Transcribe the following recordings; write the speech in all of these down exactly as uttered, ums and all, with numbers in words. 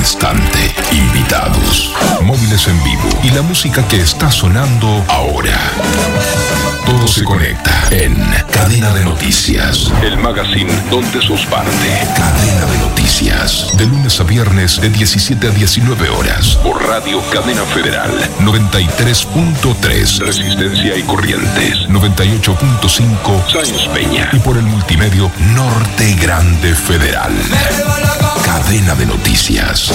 instante. Invitados, móviles en vivo y la música que está sonando ahora. Todo se conecta en Cadena de Noticias, el magazine donde sos parte. Cadena de Noticias, de lunes a viernes de diecisiete a diecinueve horas, por Radio Cadena Federal, noventa y tres punto tres, Resistencia y Corrientes, noventa y ocho punto cinco, Sáenz Peña, y por el multimedio Norte Grande Federal. Cadena de Noticias.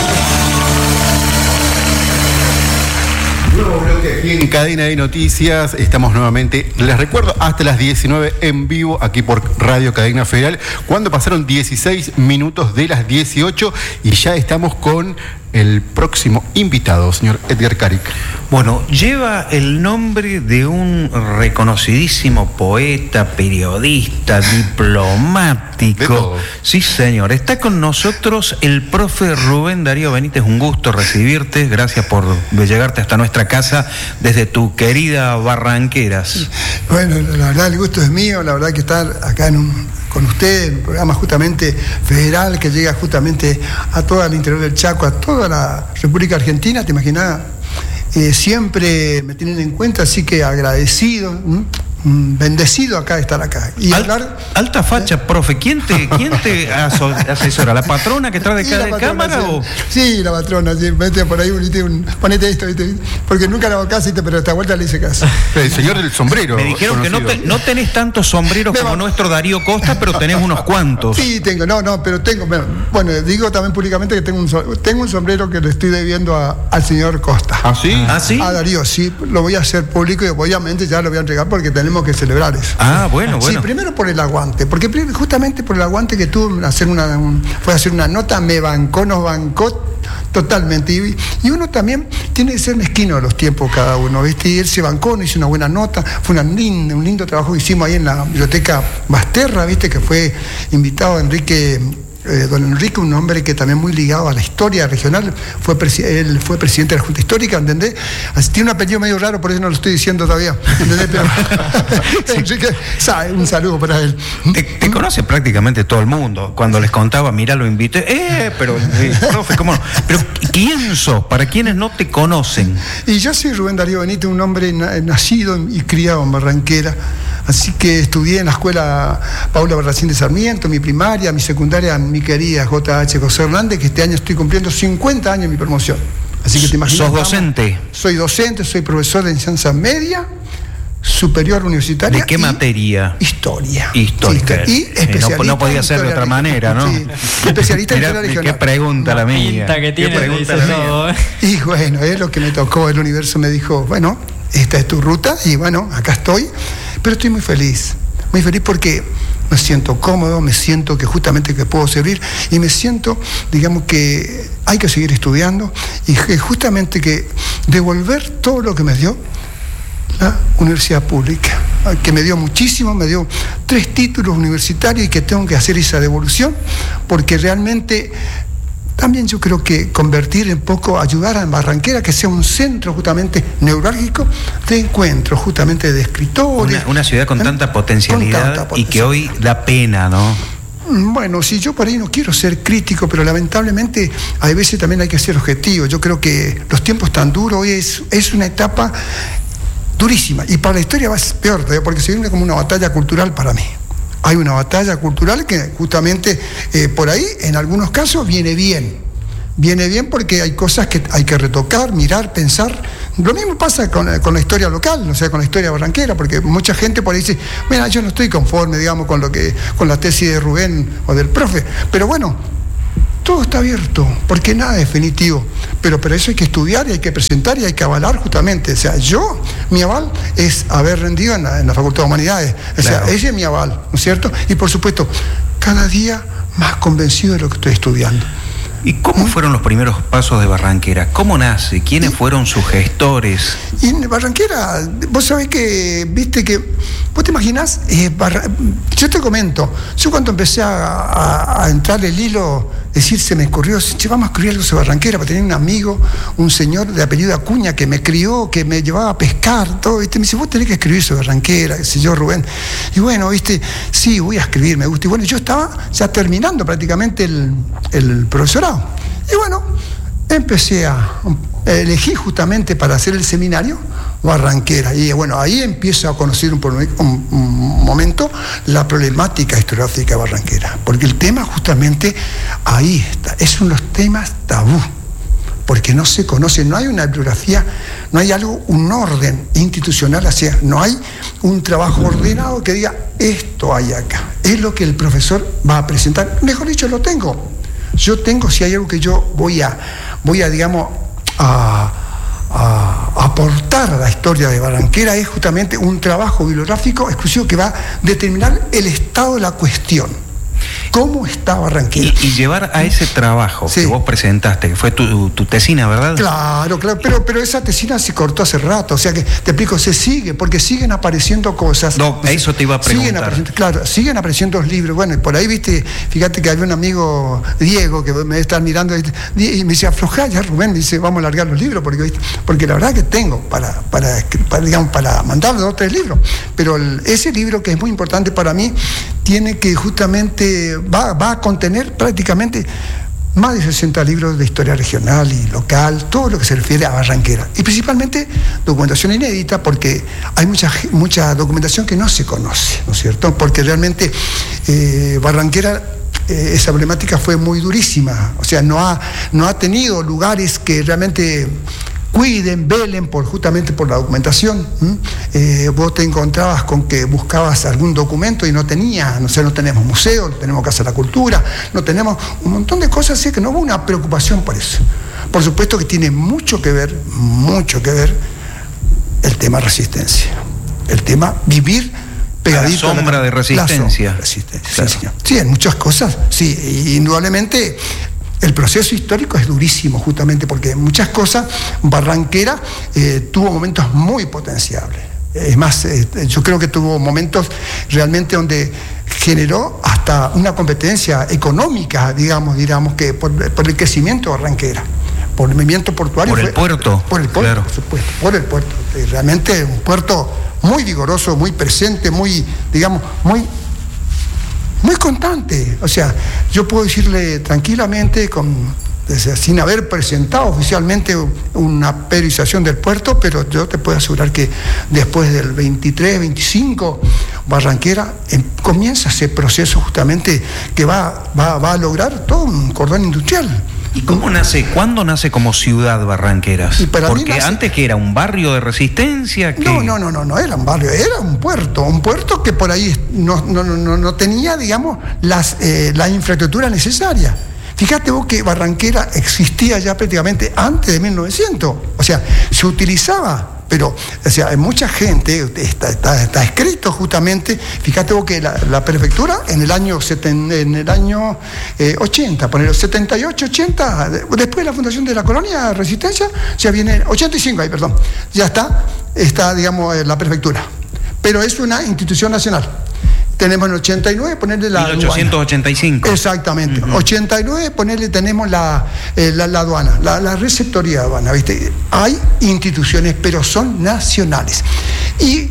Nuevo bloque aquí en Cadena de Noticias. Estamos nuevamente, les recuerdo, hasta las diecinueve en vivo aquí por Radio Cadena Federal, cuando pasaron dieciséis minutos de las dieciocho y ya estamos con el próximo invitado, señor Edgar Caric. Bueno, lleva el nombre de un reconocidísimo poeta, periodista, diplomático. Sí, señor. Está con nosotros el profe Rubén Darío Benítez. Un gusto recibirte. Gracias por llegarte hasta nuestra casa desde tu querida Barranqueras. Bueno, la verdad el gusto es mío. La verdad que estar acá en un... con usted, en un programa justamente federal que llega justamente a todo el interior del Chaco, a toda la República Argentina, te imaginas, eh, siempre me tienen en cuenta, así que agradecido, ¿m? bendecido acá de estar acá. Y Al, hablar, alta facha, ¿eh? Profe, ¿quién te, quién te asesora? ¿La patrona que trae de cada patrona, cámara? Sí. O? sí, la patrona, sí, vete por ahí, un, ponete esto, ¿viste? Porque nunca le hago caso, pero esta vuelta le hice caso. El señor del sombrero. Me dijeron conocido. que no, te, no tenés tantos sombreros Me como va. nuestro Darío Costa, pero tenés unos cuantos. Sí, tengo, no, no, pero tengo, bueno, digo también públicamente que tengo un, tengo un sombrero que le estoy debiendo a, al señor Costa. ¿Ah, sí? ¿Ah, sí? A Darío, sí, lo voy a hacer público y obviamente ya lo voy a entregar porque tenemos que celebrar eso. Ah, bueno, bueno. Sí, primero por el aguante, porque justamente por el aguante que tuvo hacer una, un, fue hacer una nota, me bancó, nos bancó totalmente. Y, y uno también tiene que ser mezquino de los tiempos cada uno, ¿viste? Y él se bancó, nos hizo una buena nota, fue una linda, un lindo trabajo que hicimos ahí en la biblioteca Basterra, ¿viste? Que fue invitado Enrique... Eh, don Enrique, un hombre que también muy ligado a la historia regional, fue presi- él fue presidente de la Junta Histórica, ¿entendés? Así, tiene un apellido medio raro, por eso no lo estoy diciendo todavía, ¿entendés? Pero Enrique, sabe, un saludo para él. Te, te conoce prácticamente todo el mundo. Cuando les contaba, mira, lo invité, eh, pero, eh, profe, ¿cómo no? Pero, ¿quién sos? Para quienes no te conocen. Y yo soy Rubén Darío Benítez, un hombre na- nacido y criado en Barranquera. Así que estudié en la escuela Paula Barracín de Sarmiento, mi primaria, mi secundaria, mi querida J H José Hernández, que este año estoy cumpliendo cincuenta años en mi promoción. Así que te imaginas. ¿Sos docente? Estamos, soy docente, soy profesor de enseñanza media, superior universitaria. ¿De qué y materia? Historia. Histórica. Sí, y especialista. No, no podía ser de otra manera, ¿no? Sí, especialista en historia regional. Qué pregunta la mía. Pinta que tiene, qué pregunta dice la todo, mía. ¿eh? Y bueno, es lo que me tocó. El universo me dijo, bueno, esta es tu ruta y bueno, acá estoy. Pero estoy muy feliz, muy feliz porque me siento cómodo, me siento que justamente que puedo servir y me siento, digamos, que hay que seguir estudiando y que justamente que devolver todo lo que me dio la universidad pública, que me dio muchísimo, me dio tres títulos universitarios y que tengo que hacer esa devolución porque realmente... También yo creo que convertir en poco, ayudar a Barranquera, que sea un centro justamente neurálgico de encuentro, justamente de escritores. Una, una ciudad con, ¿eh? tanta potencialidad con tanta potencialidad y que hoy da pena, ¿no? Bueno, si yo por ahí no quiero ser crítico, pero lamentablemente hay veces también hay que ser objetivo. Yo creo que los tiempos tan duros hoy es, es una etapa durísima. Y para la historia va a ser peor todavía, porque se viene como una batalla cultural para mí. Hay una batalla cultural que justamente eh, por ahí, en algunos casos, viene bien. Viene bien porque hay cosas que hay que retocar, mirar, pensar. Lo mismo pasa con, con la historia local, o sea, con la historia barranquera, porque mucha gente por ahí dice, mira, yo no estoy conforme, digamos, con lo que, con la tesis de Rubén o del profe. Pero bueno, todo está abierto, porque nada es definitivo. Pero para eso hay que estudiar y hay que presentar y hay que avalar justamente. O sea, yo, mi aval es haber rendido en la, en la Facultad de Humanidades. O sea, claro. Ese es mi aval, ¿no es cierto? Y por supuesto, cada día más convencido de lo que estoy estudiando. ¿Y cómo fueron los primeros pasos de Barranquera? ¿Cómo nace? ¿Quiénes y, fueron sus gestores? Y en Barranquera, vos sabés que, viste que, vos te imaginás, eh, Barra, yo te comento, yo cuando empecé a, a, a entrar el hilo, decir, se me ocurrió, che, vamos a escribir algo sobre Barranquera, para tener un amigo, un señor de apellido Acuña, que me crió, que me llevaba a pescar, todo, ¿viste? Me dice, vos tenés que escribir sobre Barranquera, qué sé yo, Rubén. Y bueno, viste, sí, voy a escribir, me gusta. Y bueno, yo estaba ya terminando prácticamente el, el profesorado. Y bueno, empecé a elegí justamente para hacer el seminario Barranquera, y bueno, ahí empiezo a conocer un, un, un momento la problemática historiográfica barranquera, porque el tema justamente ahí está, es uno de los temas tabú, porque no se conoce, no hay una bibliografía, no hay algo, un orden institucional, así, no hay un trabajo ordenado que diga esto hay acá, es lo que el profesor va a presentar, mejor dicho, lo tengo, yo tengo, si hay algo que yo voy a, voy a digamos, a a aportar a la historia de Barranquera, es justamente un trabajo bibliográfico exclusivo que va a determinar el estado de la cuestión. ¿Cómo está Barranquera? Y, y llevar a ese trabajo sí. que vos presentaste, que fue tu, tu tesina, ¿verdad? Claro, claro, pero, pero esa tesina se cortó hace rato, o sea que, te explico, se sigue, porque siguen apareciendo cosas. No, a eso te iba a preguntar. Siguen claro, siguen apareciendo los libros, bueno, y por ahí, viste, fíjate que había un amigo, Diego, que me está mirando, y me dice, aflojá ya, Rubén, me dice, vamos a largar los libros, porque, ¿viste? Porque la verdad que tengo para, para, para, digamos, para mandar dos o tres libros, pero el, ese libro que es muy importante para mí, tiene que justamente, va, va a contener prácticamente más de sesenta libros de historia regional y local, todo lo que se refiere a Barranquera. Y principalmente documentación inédita, porque hay mucha, mucha documentación que no se conoce, ¿no es cierto? Porque realmente eh, Barranquera, eh, esa problemática fue muy durísima, o sea, no ha, no ha tenido lugares que realmente cuiden, velen por, justamente por la documentación. Eh, vos te encontrabas con que buscabas algún documento y no tenía, no sé, no tenemos museo, no tenemos Casa de la Cultura, no tenemos un montón de cosas, así que no hubo una preocupación por eso. Por supuesto que tiene mucho que ver, mucho que ver el tema resistencia, el tema vivir pegadito a la sombra a la, de resistencia. La sombra de resistencia, claro. Sí, señor. Sí, en muchas cosas, sí, indudablemente. El proceso histórico es durísimo, justamente porque en muchas cosas Barranquera eh, tuvo momentos muy potenciables. Es más, eh, yo creo que tuvo momentos realmente donde generó hasta una competencia económica, digamos, digamos que por, por el crecimiento de Barranquera, por el movimiento portuario. Por el fue, puerto. Por el puerto, claro. Por supuesto, por el puerto. Realmente un puerto muy vigoroso, muy presente, muy, digamos, muy... muy constante, o sea, yo puedo decirle tranquilamente, con, desde, sin haber presentado oficialmente una periodización del puerto, pero yo te puedo asegurar que después del veintitrés, veinticinco, Barranquera eh, comienza ese proceso justamente que va, va, va a lograr todo un cordón industrial. ¿Y cómo nace? ¿Cuándo nace como ciudad Barranqueras? Porque nace... antes que era un barrio de resistencia. ¿Qué? No, no, no, no, no era un barrio, era un puerto, un puerto que por ahí no, no, no, no tenía, digamos, las, eh, la infraestructura necesaria. Fíjate vos que Barranquera existía ya prácticamente antes de mil novecientos, o sea, se utilizaba. Pero, o sea, hay mucha gente, está, está, está escrito justamente, fíjate vos que la, la prefectura en el año, seten, en el año eh, ochenta, poner setenta y ocho, ochenta, después de la fundación de la colonia Resistencia, ya viene, ochenta y cinco ahí, perdón, ya está, está, digamos, la prefectura. Pero es una institución nacional. Tenemos en ochenta y nueve, ponerle la mil ochocientos ochenta y cinco. Aduana. Exactamente. Uh-huh. ochenta y nueve, ponerle, tenemos la, eh, la, la aduana, la, la receptoría de aduana, ¿viste? Hay instituciones, pero son nacionales. Y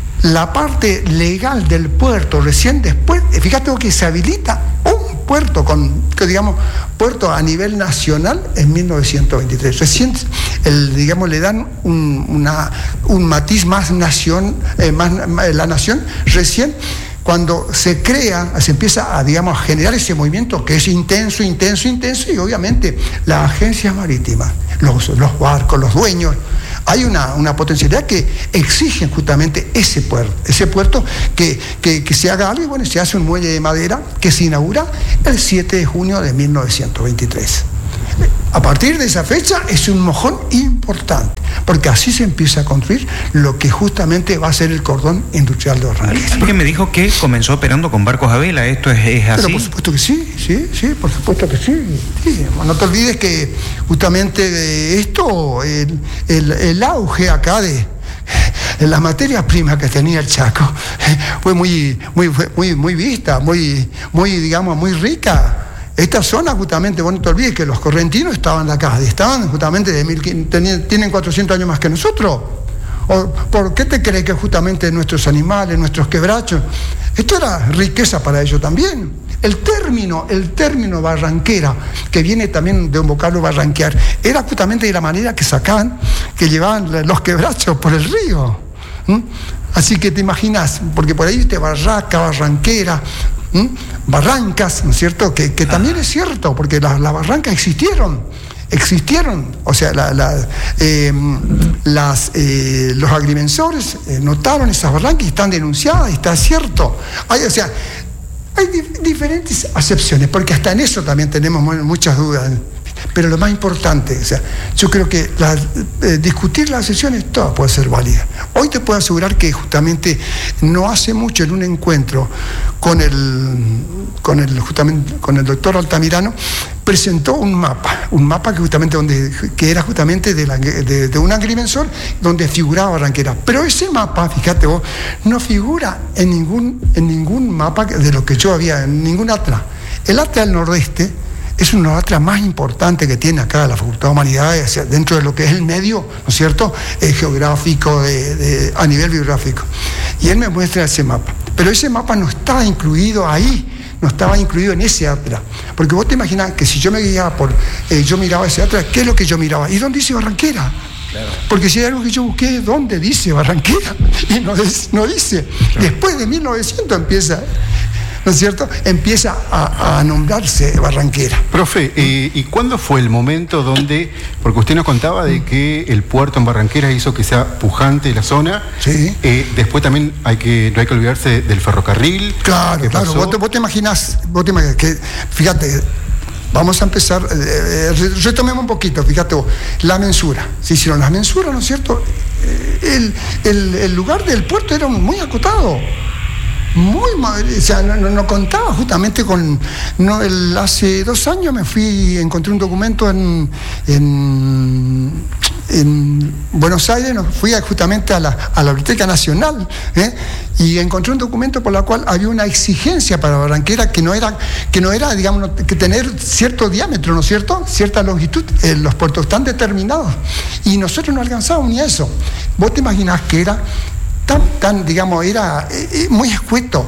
la parte legal del puerto, recién después, fíjate que se habilita un puerto, con, que digamos, puerto a nivel nacional en mil novecientos veintitrés. Recién, el, digamos, le dan un, una, un matiz más nación, eh, más, la nación, recién cuando se crea, se empieza a, digamos, a generar ese movimiento que es intenso, intenso, intenso, y obviamente la agencia marítima, los, los barcos, los dueños, hay una, una potencialidad que exigen justamente ese puerto, ese puerto que, que, que se haga algo, y bueno, se hace un muelle de madera que se inaugura el siete de junio de mil novecientos veintitrés. A partir de esa fecha es un mojón importante, porque así se empieza a construir lo que justamente va a ser el cordón industrial de Barranquera. Porque me dijo que comenzó operando con barcos a vela, ¿esto es, es así? Pero por supuesto que sí, sí, sí, por supuesto que sí. sí. No te olvides que justamente esto, el, el, el auge acá de las materias primas que tenía el Chaco fue muy, muy, muy, muy vista, muy, muy, digamos, muy rica. Esta zona justamente, vos no te olvides que los correntinos estaban acá, estaban justamente de mil, tenían, tienen cuatrocientos años más que nosotros. ¿O por qué te crees que justamente nuestros animales, nuestros quebrachos, esto era riqueza para ellos también? el término, el término barranquera, que viene también de un vocablo barranquear, era justamente de la manera que sacaban, que llevaban los quebrachos por el río. ¿Mm? Así que te imaginas, porque por ahí viste barraca, barranquera, ¿Mm? barrancas, ¿no es cierto? Que, que también es cierto, porque las la barrancas existieron, existieron, o sea, la, la, eh, las, eh, los agrimensores eh, notaron esas barrancas y están denunciadas, y está cierto. Hay, o sea, hay dif- diferentes acepciones, porque hasta en eso también tenemos muchas dudas. Pero lo más importante, o sea, yo creo que la, eh, discutir las sesiones todas puede ser válida. Hoy te puedo asegurar que justamente no hace mucho en un encuentro con el, con el, justamente, con el doctor Altamirano, presentó un mapa, un mapa que justamente donde, que era justamente de, la, de, de un agrimensor donde figuraba Barranquera. Pero ese mapa, fíjate vos, no figura en ningún, en ningún mapa de lo que yo había, en ningún atlas. El atlas del Nordeste es uno de los atlas más importantes que tiene acá la Facultad de Humanidades, o sea, dentro de lo que es el medio, ¿no es cierto?, eh, geográfico, de, de, a nivel biográfico. Y él me muestra ese mapa. Pero ese mapa no estaba incluido ahí, no estaba incluido en ese atlas. Porque vos te imaginas que si yo me guiaba por, eh, yo miraba ese atlas, ¿qué es lo que yo miraba? ¿Y dónde dice Barranquera? Claro. Porque si hay algo que yo busqué, ¿dónde dice Barranquera? Y no, no dice. Claro. Después de mil novecientos empieza... ¿no es cierto?, empieza a, a nombrarse Barranquera. Profe, eh, ¿y cuándo fue el momento donde, porque usted nos contaba de que el puerto en Barranquera hizo que sea pujante la zona? Sí. Eh, después también hay que, no hay que olvidarse del ferrocarril. Claro, claro. Vos te, vos te imaginás, vos te imaginás que, fíjate, vamos a empezar, eh, retomemos un poquito, fíjate vos, la mensura. Se hicieron las mensuras, ¿no es cierto? El, el, el lugar del puerto era muy acotado. Muy mal, o sea, no, no, no contaba justamente con... No, el, hace dos años me fui, encontré un documento en, en, en Buenos Aires, no, fui a, justamente a la, a la Biblioteca Nacional, ¿eh? y encontré un documento por el cual había una exigencia para Barranquera que no era, que no era, digamos, que tener cierto diámetro, ¿no es cierto?, cierta longitud. Eh, los puertos están determinados y nosotros no alcanzábamos ni eso. Vos te imaginás que era... Tan, tan, digamos, era eh, muy escueto,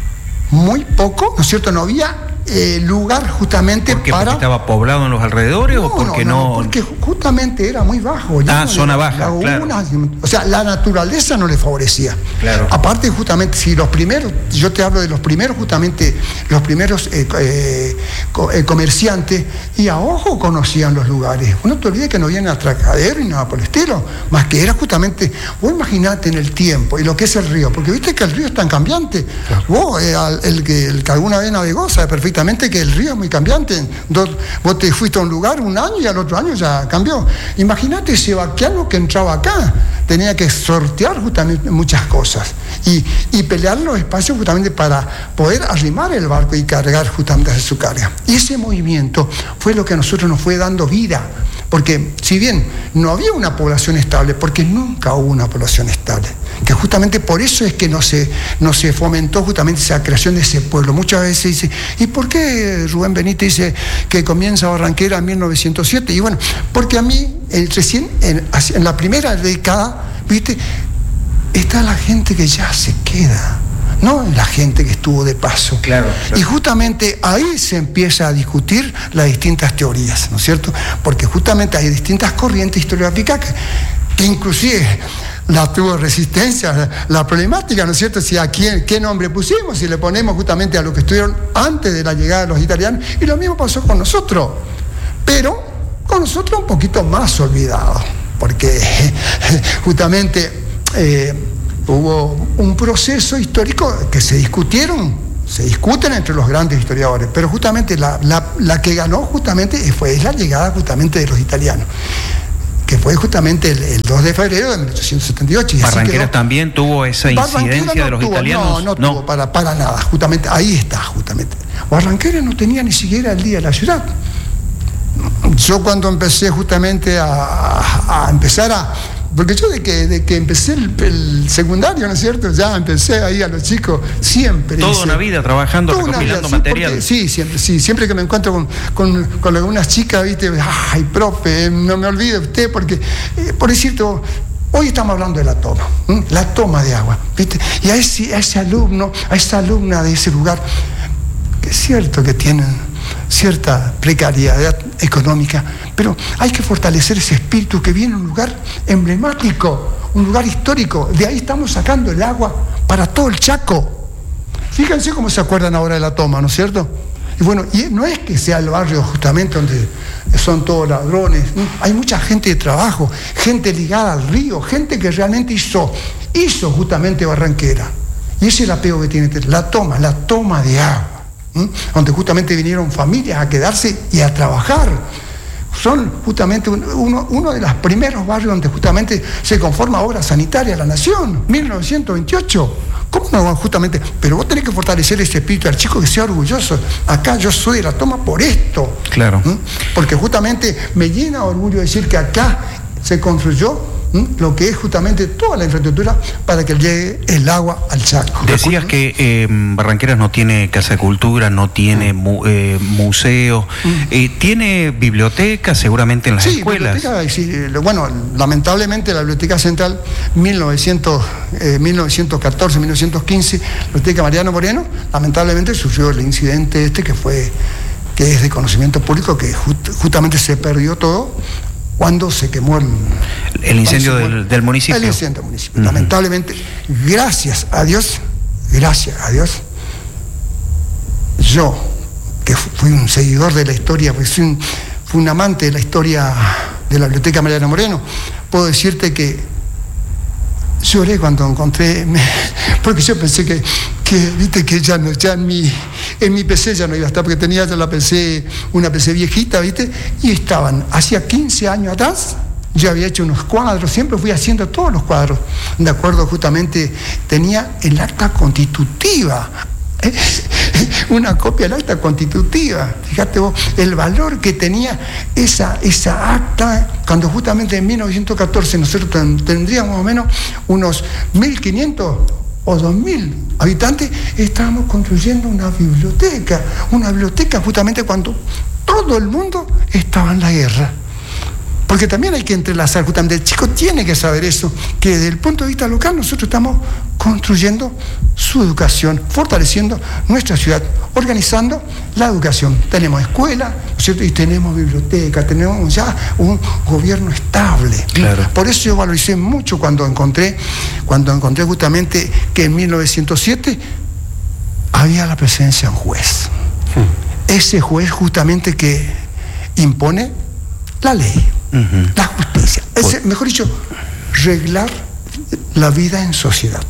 muy poco, ¿no es cierto? No había eh, lugar justamente ¿Por qué? para... ¿Porque estaba poblado en los alrededores no, o porque no, no, no? Porque justamente era muy bajo. Ah, zona baja, lagunas, claro. O sea, la naturaleza no le favorecía. Claro. Aparte, justamente, si los primeros, yo te hablo de los primeros, justamente, los primeros eh, eh, co- eh, comerciantes, y a ojo conocían los lugares. No te olvides que no había atracadero ni nada por el estilo, más que era justamente, vos imaginate en el tiempo y lo que es el río, porque viste que el río es tan cambiante. Claro. Vos, eh, el, que, el que alguna vez navegó, sabe perfectamente que el río es muy cambiante. Dos, vos te fuiste a un lugar un año y al otro año ya cambió. Imagínate ese vaquiano que entraba acá, tenía que sortear justamente muchas cosas y, y pelear los espacios justamente para poder arrimar el barco y cargar justamente su carga. Y ese movimiento fue lo que a nosotros nos fue dando vida, porque si bien no había una población estable, porque nunca hubo una población estable, que justamente por eso es que no se, no se fomentó justamente esa creación de ese pueblo. Muchas veces dice, ¿y por qué Rubén Benítez dice que comienza Barranquera en mil novecientos siete? Y bueno, porque a mí, el, recién en, en la primera década, viste, está la gente que ya se queda, no la gente que estuvo de paso. Claro, claro. Y justamente ahí se empieza a discutir las distintas teorías, ¿no es cierto? Porque justamente hay distintas corrientes historiográficas que, que inclusive la tuvo resistencia, la, la problemática, ¿no es cierto? Si a quién, qué nombre pusimos, si le ponemos justamente a lo que estuvieron antes de la llegada de los italianos, y lo mismo pasó con nosotros, pero con nosotros un poquito más olvidados, porque justamente eh, hubo un proceso histórico que se discutieron, se discuten entre los grandes historiadores, pero justamente la, la, la que ganó justamente fue la llegada justamente de los italianos, que fue justamente el, el dos de febrero de mil ochocientos setenta y ocho. Y ¿Barranquera quedó, también tuvo esa incidencia no de los tuvo, italianos? No, no, no tuvo para, para nada, justamente, ahí está, justamente. Barranquera no tenía ni siquiera el día de la ciudad. Yo cuando empecé justamente a, a, a empezar a... Porque yo de que, de que empecé el, el secundario, ¿no es cierto? Ya empecé ahí a los chicos, siempre. Toda hice, una vida trabajando, recopilando vida, material. Sí, porque, sí, siempre, sí, siempre que me encuentro con, con, con algunas chicas, ¿viste? Ay, profe, no me olvide usted, porque, eh, por decirte, hoy estamos hablando de la toma, ¿eh? La toma de agua, ¿viste? Y a ese, a ese alumno, a esa alumna de ese lugar, que es cierto que tienen cierta precariedad económica, pero hay que fortalecer ese espíritu que viene de un lugar emblemático, un lugar histórico. De ahí estamos sacando el agua para todo el Chaco. Fíjense cómo se acuerdan ahora de La Toma, ¿no es cierto? Y bueno, y no es que sea el barrio justamente donde son todos ladrones, hay mucha gente de trabajo, gente ligada al río, gente que realmente hizo, hizo justamente Barranquera. Y ese es el apego que tiene La Toma, la toma de agua, ¿m? Donde justamente vinieron familias a quedarse y a trabajar. Son justamente uno, uno de los primeros barrios donde justamente se conforma Obra Sanitaria de la Nación, mil novecientos veintiocho. ¿Cómo no? Justamente, pero vos tenés que fortalecer ese espíritu al chico, que sea orgulloso. Acá yo soy de La Toma por esto. Claro. ¿Mm? Porque justamente me llena orgullo decir que acá se construyó ¿Mm? lo que es justamente toda la infraestructura para que llegue el agua al Chaco. Decías que eh, Barranqueras no tiene casa de cultura, no tiene mu eh, museo, mm. eh, tiene biblioteca seguramente en las sí, escuelas. Biblioteca, sí, bueno, lamentablemente la Biblioteca Central mil novecientos, eh, mil novecientos catorce, mil novecientos quince, la Biblioteca Mariano Moreno, lamentablemente sufrió el incidente este que fue, que es de conocimiento público, que just, justamente se perdió todo cuando se quemó el, el incendio del, del municipio. El incendio del municipio. Uh-huh. Lamentablemente, gracias a Dios, gracias a Dios, yo, que fui un seguidor de la historia, pues fui un, fui un amante de la historia de la Biblioteca Mariano Moreno, puedo decirte que lloré cuando encontré, me, porque yo pensé que, que viste que ya, no, ya en, mi, en mi P C ya no iba a estar, porque tenía ya la P C, una P C viejita, viste, y estaban, hacía quince años atrás, yo había hecho unos cuadros, siempre fui haciendo todos los cuadros, de acuerdo justamente, tenía el acta constitutiva, ¿eh? Una copia del acta constitutiva, fíjate vos, el valor que tenía esa, esa acta, cuando justamente en mil novecientos catorce nosotros tendríamos más o menos unos mil quinientos o dos mil habitantes, estábamos construyendo una biblioteca, una biblioteca justamente cuando todo el mundo estaba en la guerra. Porque también hay que entrelazar, justamente el chico tiene que saber eso, que desde el punto de vista local nosotros estamos construyendo su educación, fortaleciendo nuestra ciudad, organizando la educación. Tenemos escuela, ¿no es cierto? Y tenemos biblioteca, tenemos ya un gobierno estable. Claro. Por eso yo valoricé mucho cuando encontré, cuando encontré justamente que en mil novecientos siete había la presencia de un juez. Hmm. Ese juez justamente que impone la ley. Uh-huh. La justicia, es, mejor dicho, reglar la vida en sociedad,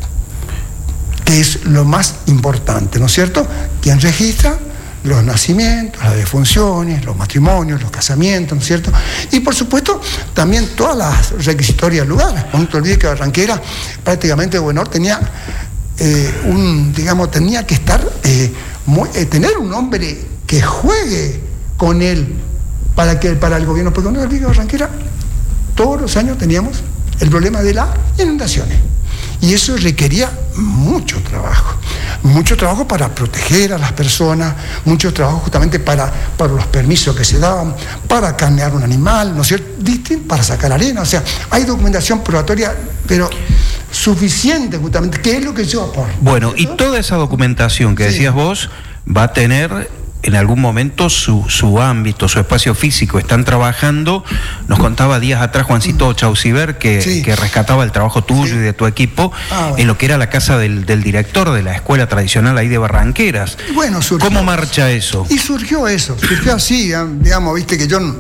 que es lo más importante, ¿no es cierto? Quien registra los nacimientos, las defunciones, los matrimonios, los casamientos, ¿no es cierto? Y por supuesto, también todas las requisitorias del lugar. No te olvides que Barranquera, prácticamente Buenor tenía eh, un, digamos, tenía que estar, eh, muy, eh, tener un hombre que juegue con él para que para el gobierno, porque no olvides que Barranquera todos los años teníamos el problema de las inundaciones y eso requería mucho trabajo, mucho trabajo para proteger a las personas, mucho trabajo justamente para, para los permisos que se daban, para carnear un animal, ¿no es cierto?, para sacar arena, o sea, hay documentación probatoria, pero suficiente justamente, que es lo que yo aporto. Bueno, y toda esa documentación que decías sí. vos va a tener en algún momento su, su ámbito, su espacio físico. Están trabajando, nos contaba días atrás Juancito Chauciber que, sí. que rescataba el trabajo tuyo sí. y de tu equipo ah, bueno. en lo que era la casa del, del director de la escuela tradicional ahí de Barranqueras. Bueno, surgió, ¿cómo marcha eso? Y surgió eso, surgió así, digamos, viste que yo,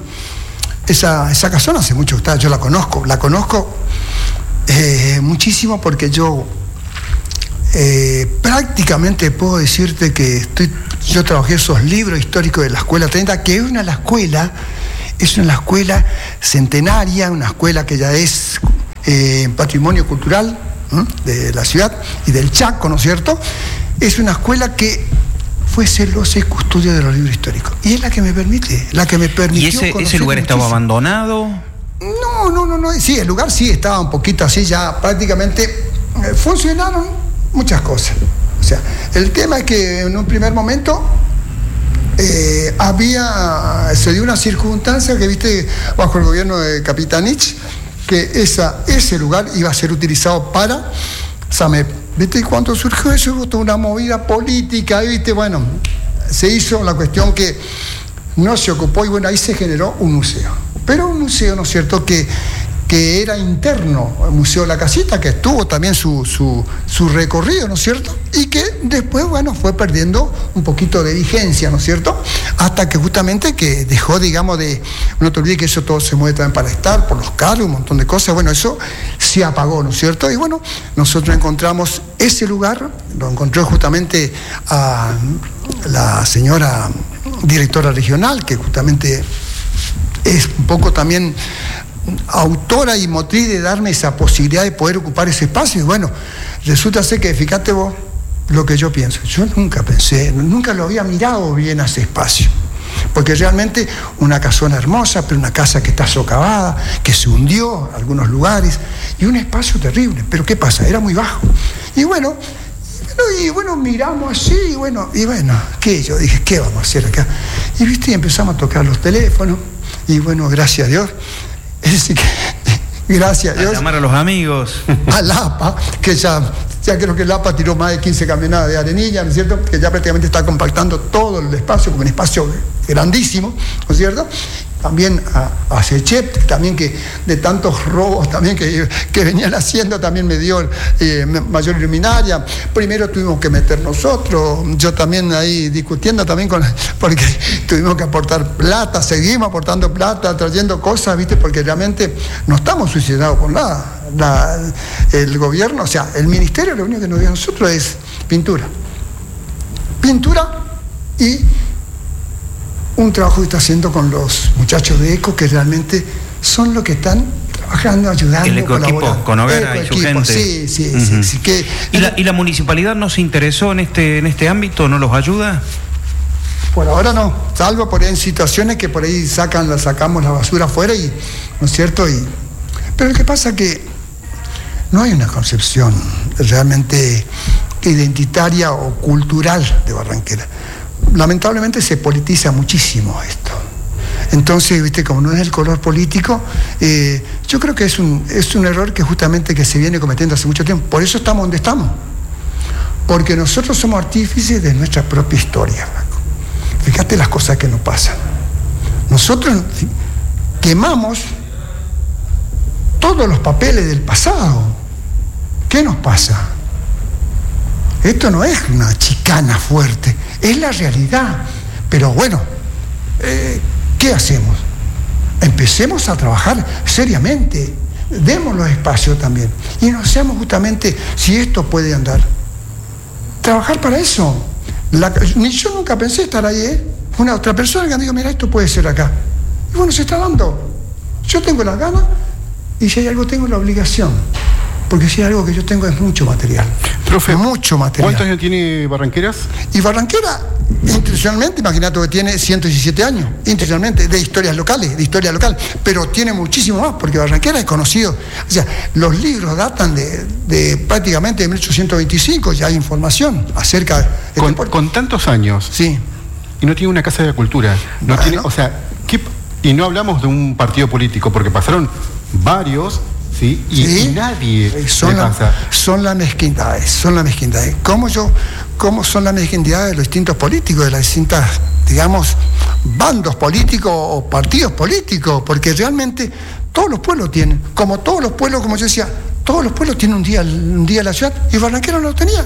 esa, esa casona hace mucho que está, yo la conozco, la conozco eh, muchísimo porque yo eh, prácticamente puedo decirte que estoy yo trabajé esos libros históricos de la Escuela treinta, que es una la escuela, es una escuela centenaria, una escuela que ya es eh, patrimonio cultural ¿eh? de la ciudad y del Chaco, ¿no es cierto? Es una escuela que fue celosa y custodia de los libros históricos. Y es la que me permite, la que me permitió. ¿Y ese, ese lugar estaba muchísimo. abandonado? No, no, no, no. Sí, el lugar sí estaba un poquito así, ya prácticamente eh, funcionaron muchas cosas. O sea, el tema es que en un primer momento eh, había, se dio una circunstancia que viste bajo el gobierno de Capitanich, que esa, ese lugar iba a ser utilizado para SAMEP. ¿Viste? Y cuando surgió eso hubo toda una movida política, ¿viste? Bueno, se hizo la cuestión que no se ocupó y bueno, ahí se generó un museo. Pero un museo, ¿no es cierto?, que, que era interno, el Museo de la Casita, que tuvo también su, su, su recorrido, ¿no es cierto?, y que después, bueno, fue perdiendo un poquito de vigencia, ¿no es cierto?, hasta que justamente que dejó, digamos, de, no te olvides que eso todo se mueve también para estar, por los cargos, un montón de cosas, bueno, eso se apagó, ¿no es cierto?, y bueno, nosotros encontramos ese lugar, lo encontró justamente a la señora directora regional, que justamente es un poco también autora y motriz de darme esa posibilidad de poder ocupar ese espacio. Y bueno, resulta ser que, fíjate vos lo que yo pienso, yo nunca pensé, nunca lo había mirado bien a ese espacio, porque realmente una casona hermosa, pero una casa que está socavada, que se hundió en algunos lugares, y un espacio terrible. Pero ¿qué pasa? Era muy bajo. Y bueno, y bueno, miramos así, y bueno, y bueno, ¿qué? Yo dije, ¿qué vamos a hacer acá? Y viste, y empezamos a tocar los teléfonos, y bueno, gracias a Dios, es decir, que gracias a Dios. A llamar a los amigos. A Lapa, que ya, ya creo que Lapa tiró más de quince camionadas de arenilla, ¿no es cierto?, que ya prácticamente está compactando todo el espacio, como un espacio grandísimo, ¿no es cierto? También a, a Sechep, también que de tantos robos también que, que venían haciendo, también me dio eh, mayor luminaria. Primero tuvimos que meter nosotros, yo también ahí discutiendo también con, porque tuvimos que aportar plata, seguimos aportando plata, trayendo cosas, ¿viste? Porque realmente no estamos suicidados con nada. La, el gobierno, o sea, el ministerio lo único que nos dio a nosotros es pintura. Pintura y un trabajo que está haciendo con los muchachos de ECO, que realmente son los que están trabajando, ayudando, el ecoequipo con Hoguera y su gente. Sí, sí, uh-huh. sí, sí que, ¿Y, la, ¿Y la municipalidad no se interesó en este, en este ámbito? ¿No los ayuda? Por ahora no, salvo por ahí en situaciones que por ahí sacan, la, sacamos la basura afuera, y, ¿no es cierto? Y, pero lo que pasa es que no hay una concepción realmente identitaria o cultural de Barranquera. Lamentablemente se politiza muchísimo esto. Entonces, viste, como no es el color político, eh, yo creo que es un, es un error que justamente que se viene cometiendo hace mucho tiempo. Por eso estamos donde estamos. Porque nosotros somos artífices de nuestra propia historia. Fíjate las cosas que nos pasan. Nosotros quemamos todos los papeles del pasado. ¿Qué nos pasa? Esto no es una chicana fuerte, es la realidad. Pero bueno, eh, ¿qué hacemos? Empecemos a trabajar seriamente, demos los espacios también, y no seamos justamente, si esto puede andar, trabajar para eso. La, ni yo nunca pensé estar ahí, ¿eh? Una otra persona que me dijo, mira, esto puede ser acá. Y bueno, se está dando. Yo tengo la gana, y si hay algo tengo la obligación. Porque si hay algo que yo tengo es mucho material. Profe, mucho material. ¿Cuántos años tiene Barranqueras? Y Barranquera, institucionalmente, imagínate que tiene ciento diecisiete años, institucionalmente, de historias locales, de historia local, pero tiene muchísimo más, porque Barranquera es conocido. O sea, los libros datan de, de prácticamente de mil ochocientos veinticinco, ya hay información acerca de... Con, con tantos años. Sí. Y no tiene una casa de cultura. No bueno. tiene, o sea, ¿qué, y no hablamos de un partido político, porque pasaron varios... ¿Sí? Y, ¿Sí? y nadie son le la, pasa. Son las mezquindades, son las mezquindades. ¿Cómo, yo, ¿Cómo son las mezquindades de los distintos políticos, de las distintas, digamos, bandos políticos o partidos políticos? Porque realmente todos los pueblos tienen, como todos los pueblos, como yo decía, todos los pueblos tienen un día, un día en la ciudad, y Barranquera no lo tenía.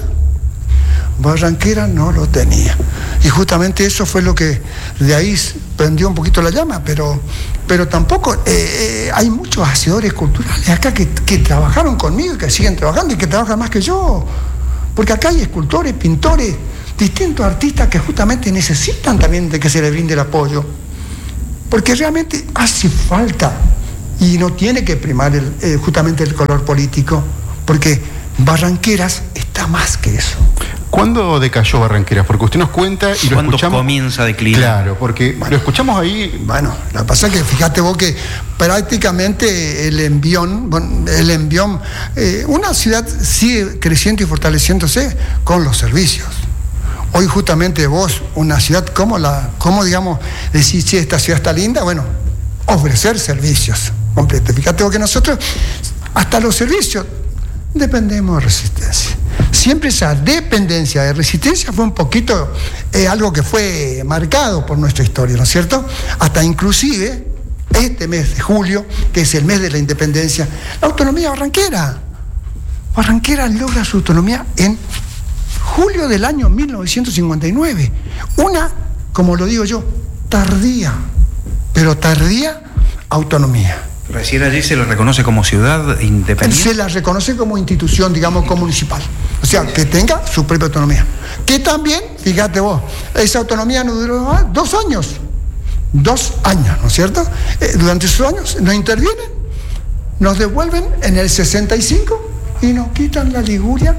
Barranquera no lo tenía. Y justamente eso fue lo que de ahí prendió un poquito la llama, pero, pero tampoco, eh, eh, hay muchos hacedores culturales acá que, que trabajaron conmigo y que siguen trabajando y que trabajan más que yo. Porque acá hay escultores, pintores, distintos artistas que justamente necesitan también de que se les brinde el apoyo. Porque realmente hace falta, y no tiene que primar el, eh, justamente el color político, porque Barranqueras está más que eso. ¿Cuándo decayó Barranqueras? Porque usted nos cuenta y lo ¿Cuándo escuchamos. comienza a declinar? Claro, porque bueno, lo escuchamos ahí. Bueno, lo que pasa es que fíjate vos que prácticamente el envión, bueno, el envión, eh, una ciudad sigue creciendo y fortaleciéndose con los servicios. Hoy justamente vos, una ciudad como la, como digamos, decir, si esta ciudad está linda, bueno, ofrecer servicios completos. Fíjate vos que nosotros, hasta los servicios, dependemos de Resistencia. siempre esa dependencia de Resistencia fue un poquito eh, algo que fue marcado por nuestra historia, ¿no es cierto? Hasta inclusive este mes de julio, que es el mes de la independencia, la autonomía barranquera. Barranquera logra su autonomía en julio del año mil novecientos cincuenta y nueve. Una, como lo digo yo, tardía, pero tardía autonomía. Recién allí se le reconoce como ciudad independiente. Se la reconoce como institución, digamos, como municipal. O sea, que tenga su propia autonomía. Que también, fíjate vos, esa autonomía no duró ah, dos años. Dos años, ¿no es cierto? Eh, durante esos años nos intervienen, nos devuelven en el sesenta y cinco y nos quitan la Liguria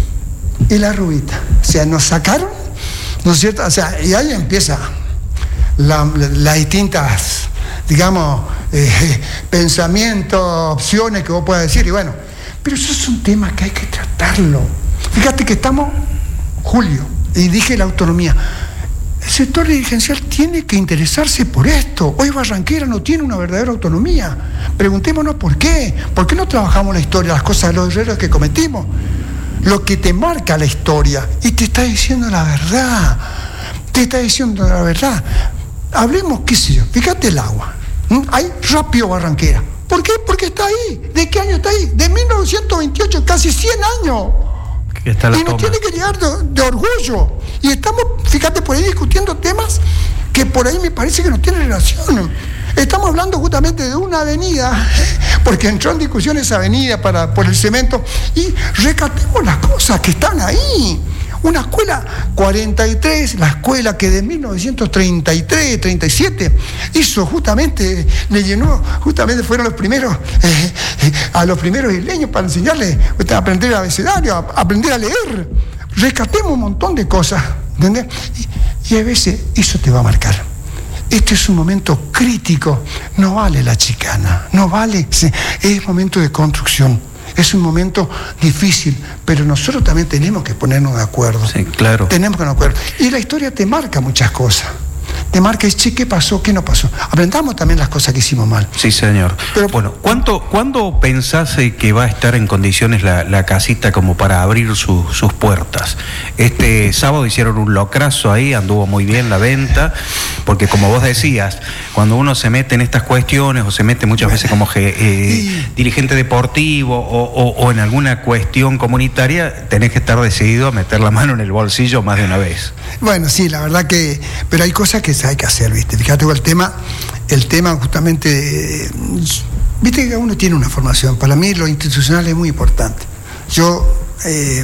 y la Rubita. O sea, nos sacaron, ¿no es cierto? O sea, y ahí empieza la, la, las distintas, digamos, eh, pensamientos, opciones que vos puedas decir. Y bueno, pero eso es un tema que hay que tratarlo. Fíjate que estamos julio, y dije la autonomía. El sector dirigencial tiene que interesarse por esto. Hoy Barranquera no tiene una verdadera autonomía. Preguntémonos por qué. ¿Por qué no trabajamos la historia, las cosas de los errores que cometimos? Lo que te marca la historia y te está diciendo la verdad. Te está diciendo la verdad. Hablemos, qué sé yo, fíjate el agua. ¿Mm? Hay Rápido Barranquera. ¿Por qué? Porque está ahí. ¿De qué año está ahí? De mil novecientos veintiocho, casi cien años. Está la y nos toma. tiene que llegar de, de orgullo. Y estamos, fíjate, por ahí discutiendo temas que por ahí me parece que no tienen relación. Estamos hablando justamente de una avenida, porque entró en discusión esa avenida para, por el cemento, y rescatemos las cosas que están ahí. Una escuela cuarenta y tres, la escuela que de mil novecientos treinta y tres, treinta y siete hizo justamente, le llenó, justamente fueron los primeros, eh, eh, a los primeros isleños para enseñarles a aprender el abecedario, a aprender a leer. Rescatemos un montón de cosas, ¿entendés? Y, y a veces eso te va a marcar. Este es un momento crítico, no vale la chicana, no vale, es momento de construcción. Es un momento difícil, pero nosotros también tenemos que ponernos de acuerdo. Sí, claro. Tenemos que ponernos de acuerdo. Y la historia te marca muchas cosas. Te marca, che, ¿qué pasó? ¿Qué no pasó? Aprendamos también las cosas que hicimos mal. Sí, señor. Pero, bueno, ¿cuánto, ¿cuándo pensás que va a estar en condiciones la, la casita como para abrir su, sus puertas? Este sábado hicieron un locrazo ahí, anduvo muy bien la venta, porque como vos decías, cuando uno se mete en estas cuestiones o se mete muchas veces como eh, dirigente deportivo o, o, o en alguna cuestión comunitaria, tenés que estar decidido a meter la mano en el bolsillo más de una vez. Bueno, sí, la verdad que, pero hay cosas que hay que hacer, ¿viste? Fíjate, el tema, el tema justamente, viste que uno tiene una formación. Para mí lo institucional es muy importante. Yo eh,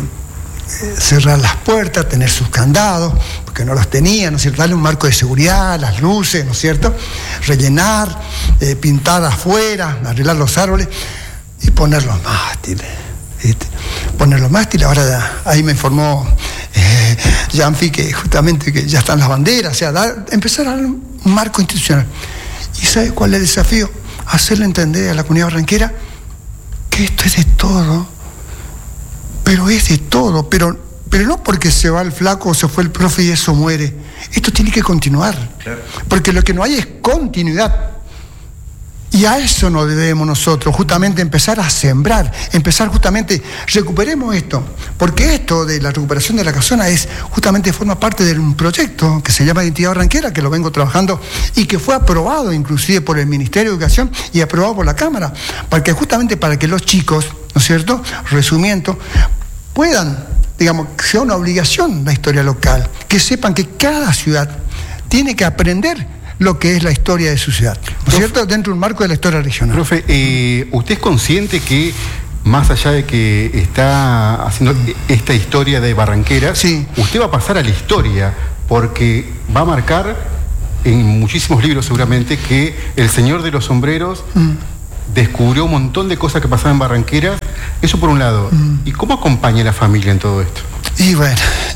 cerrar las puertas, tener sus candados, porque no los tenía, ¿no es cierto? Darle un marco de seguridad, las luces, ¿no es cierto? Rellenar, eh, pintar afuera, arreglar los árboles y poner los mástiles. ¿Viste? Poner los mástiles, ahora ya, ahí me informó eh, Janfi que justamente que ya están las banderas, o sea, dar, empezar a dar un marco institucional. ¿Y sabe cuál es el desafío? Hacerle entender a la comunidad barranquera que esto es de todo, pero es de todo, pero, pero no porque se va el flaco o se fue el profe y eso muere. Esto tiene que continuar, claro. Porque lo que no hay es continuidad. Y a eso nos debemos nosotros, justamente empezar a sembrar, empezar justamente, recuperemos esto, porque esto de la recuperación de la casona es, justamente forma parte de un proyecto que se llama Identidad Barranquera, que lo vengo trabajando y que fue aprobado inclusive por el Ministerio de Educación y aprobado por la Cámara, para que justamente para que los chicos, ¿no es cierto?, resumiendo, puedan, digamos, que sea una obligación la historia local, que sepan que cada ciudad tiene que aprender lo que es la historia de su ciudad, ¿no es cierto?, dentro de un marco de la historia regional. Profe, eh, ¿usted es consciente que más allá de que está haciendo esta historia de Barranquera, sí, usted va a pasar a la historia porque va a marcar en muchísimos libros seguramente que el señor de los sombreros mm. descubrió un montón de cosas que pasaban en Barranquera? Eso por un lado. Mm. ¿Y cómo acompaña a la familia en todo esto? Y bueno,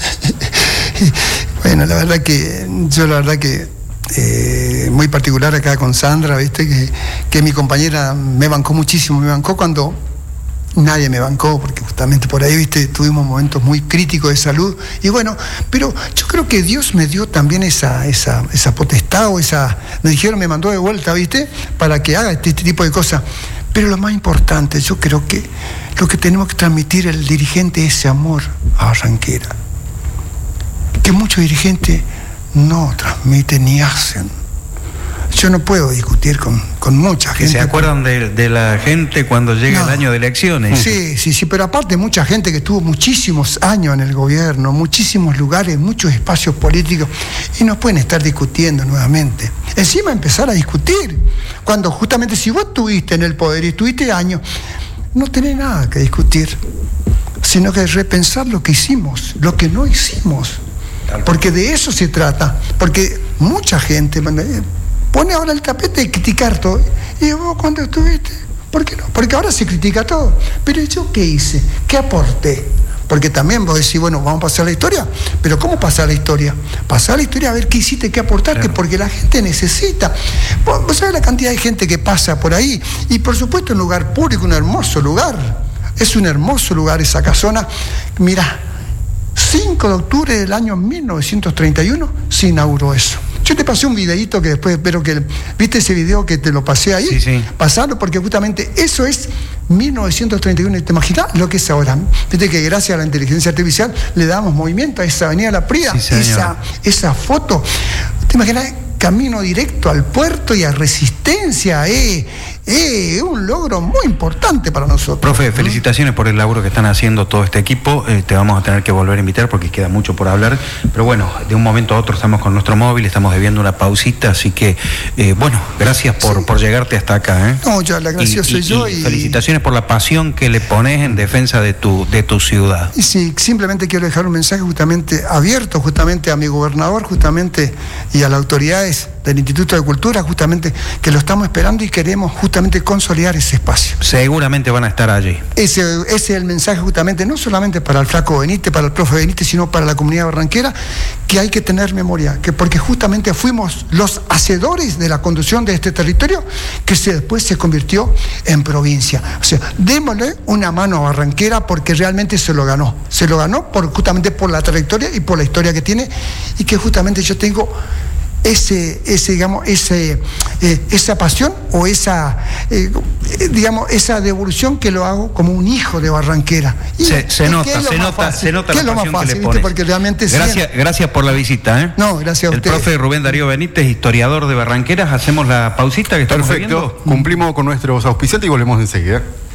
bueno, la verdad que yo la verdad que Eh, muy particular acá con Sandra, viste, que, que mi compañera me bancó muchísimo, me bancó cuando nadie me bancó, porque justamente por ahí, viste, tuvimos momentos muy críticos de salud, y bueno, pero yo creo que Dios me dio también esa, esa, esa potestad, o esa, me dijeron, me mandó de vuelta, viste, para que haga este, este tipo de cosas. Pero lo más importante, yo creo que lo que tenemos que transmitir el dirigente es ese amor a Barranquera, que muchos dirigentes no transmiten ni hacen. Yo no puedo discutir con, con mucha gente. Que se acuerdan de, de la gente cuando llega no. el año de elecciones. Sí, sí, sí, pero aparte mucha gente que estuvo muchísimos años en el gobierno, muchísimos lugares, muchos espacios políticos, y no pueden estar discutiendo nuevamente. Encima empezar a discutir, cuando justamente si vos estuviste en el poder y estuviste años, no tenés nada que discutir, sino que repensar lo que hicimos, lo que no hicimos. Porque de eso se trata, porque mucha gente pone ahora el tapete de criticar todo. Y vos cuando estuviste, ¿por qué no? Porque ahora se critica todo. Pero ¿yo qué hice? ¿Qué aporté? Porque también vos decís, bueno, vamos a pasar la historia, pero ¿cómo pasar la historia? Pasar la historia a ver qué hiciste, qué aportaste, claro. Porque la gente necesita. Vos, vos sabés la cantidad de gente que pasa por ahí, y por supuesto un lugar público, un hermoso lugar. Es un hermoso lugar esa casona. Mirá, cinco de octubre del año mil novecientos treinta y uno se inauguró eso. Yo te pasé un videíto que después espero que... ¿Viste ese video que te lo pasé ahí? Sí, sí. Pasarlo, porque justamente eso es mil novecientos treinta y uno. ¿Te imaginas lo que es ahora? Viste que gracias a la inteligencia artificial le damos movimiento a esa avenida La Prida, sí, esa, esa foto. ¿Te imaginas? Camino directo al puerto y a Resistencia, eh, eh, un logro muy importante para nosotros. Profe, felicitaciones por el laburo que están haciendo todo este equipo. Eh, te vamos a tener que volver a invitar porque queda mucho por hablar. Pero bueno, de un momento a otro estamos con nuestro móvil, estamos debiendo una pausita, así que, eh, bueno, gracias por, sí. por llegarte hasta acá. ¿eh? No, ya la gracia soy yo. Y, y felicitaciones por la pasión que le pones en defensa de tu, de tu ciudad. Y sí, simplemente quiero dejar un mensaje justamente abierto, justamente a mi gobernador, justamente, y a las autoridades del Instituto de Cultura, justamente, que lo estamos esperando y queremos justamente consolidar ese espacio. Seguramente van a estar allí. Ese, ese es el mensaje justamente, no solamente para el flaco Benítez, para el profe Benítez, sino para la comunidad barranquera, que hay que tener memoria, que porque justamente fuimos los hacedores de la conducción de este territorio, que se, después se convirtió en provincia. O sea, démosle una mano a Barranquera porque realmente se lo ganó. Se lo ganó por, justamente por la trayectoria y por la historia que tiene, y que justamente yo tengo ese, ese digamos, ese, eh, esa pasión o esa, eh, digamos, esa devolución que lo hago como un hijo de Barranquera. Y se, se nota, se nota, se nota la pasión fácil, que le pones. Porque realmente gracias, sí. gracias por la visita. ¿eh? No, gracias a usted. El profe Rubén Darío Benítez, historiador de Barranqueras. Hacemos la pausita que estamos Perfecto. viendo. Cumplimos con nuestros auspiciantes y volvemos enseguida.